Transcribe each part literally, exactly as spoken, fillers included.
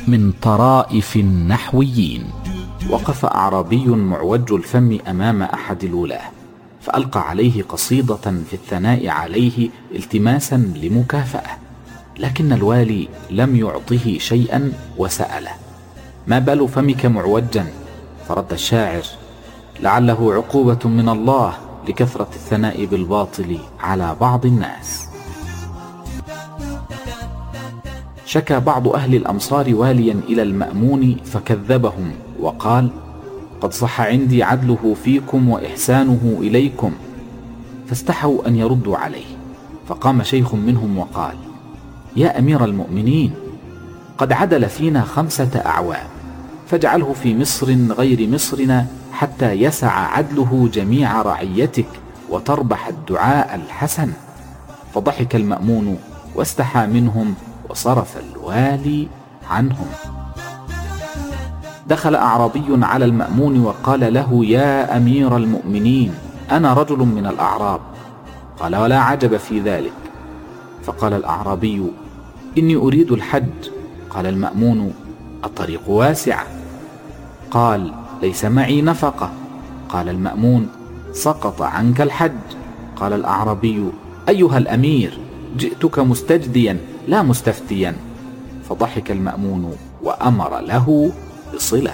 من طرائف النحويين. وقف أعرابي معوج الفم أمام أحد الولاة، فألقى عليه قصيدة في الثناء عليه التماسا لمكافأة، لكن الوالي لم يعطه شيئا وسأله: ما بال فمك معوجا؟ فرد الشاعر: لعله عقوبة من الله لكثرة الثناء بالباطل على بعض الناس. شكى بعض أهل الأمصار واليا إلى المأمون فكذبهم وقال: قد صح عندي عدله فيكم وإحسانه إليكم، فاستحوا أن يردوا عليه، فقام شيخ منهم وقال: يا أمير المؤمنين، قد عدل فينا خمسة أعوام، فاجعله في مصر غير مصرنا حتى يسع عدله جميع رعيتك وتربح الدعاء الحسن. فضحك المأمون واستحى منهم وصرف الوالي عنهم. دخل أعرابي على المأمون وقال له: يا أمير المؤمنين، أنا رجل من الأعراب. قال: ولا عجب في ذلك. فقال الأعرابي: إني أريد الحج. قال المأمون: الطريق واسعة. قال: ليس معي نفقة. قال المأمون: سقط عنك الحج. قال الأعرابي: أيها الأمير، جئتك مستجديا لا مستفتيا. فضحك المأمون وأمر له بصلة.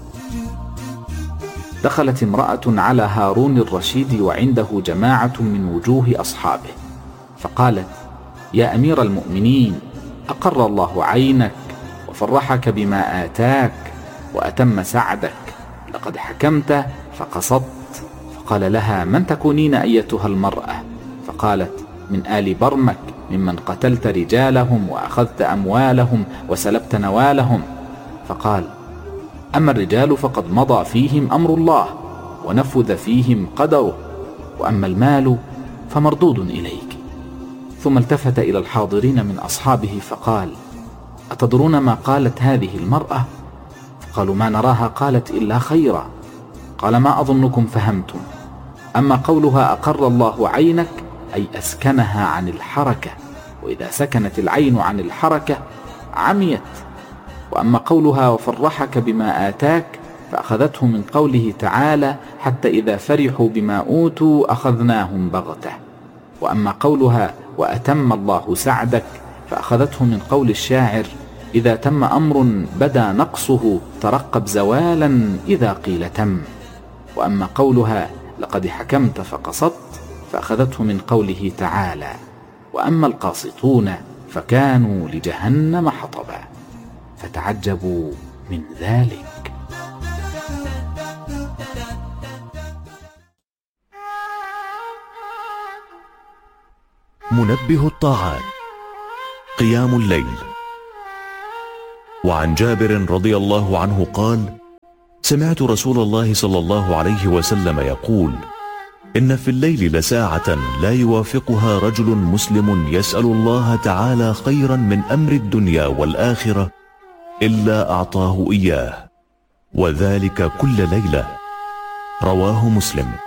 دخلت امرأة على هارون الرشيد وعنده جماعة من وجوه أصحابه، فقالت: يا أمير المؤمنين، أقر الله عينك وفرحك بما آتاك وأتم سعدك، لقد حكمت فقصدت. فقال لها: من تكونين أيتها المرأة؟ فقالت: من آل برمك، ممن قتلت رجالهم وأخذت أموالهم وسلبت نوالهم. فقال: أما الرجال فقد مضى فيهم أمر الله ونفذ فيهم قدره، وأما المال فمردود إليك. ثم التفت إلى الحاضرين من أصحابه فقال: أتدرون ما قالت هذه المرأة؟ فقالوا: ما نراها قالت إلا خيرا. قال: ما أظنكم فهمتم. أما قولها أقر الله عينك أي أسكنها عن الحركة، وإذا سكنت العين عن الحركة عميت. وأما قولها وفرحك بما آتاك فأخذته من قوله تعالى: حتى إذا فرحوا بما أوتوا أخذناهم بغتة. وأما قولها وأتم الله سعدك فأخذته من قول الشاعر: إذا تم أمر بدا نقصه ترقب زوالا إذا قيل تم. وأما قولها لقد حكمت فقصدت فأخذته من قوله تعالى: وأما القاسطون فكانوا لجهنم حطبا. فتعجبوا من ذلك. منبه الطاعات: قيام الليل. وعن جابر رضي الله عنه قال: سمعت رسول الله صلى الله عليه وسلم يقول: إن في الليل لساعة لا يوافقها رجل مسلم يسأل الله تعالى خيرا من أمر الدنيا والآخرة إلا أعطاه إياه، وذلك كل ليلة. رواه مسلم.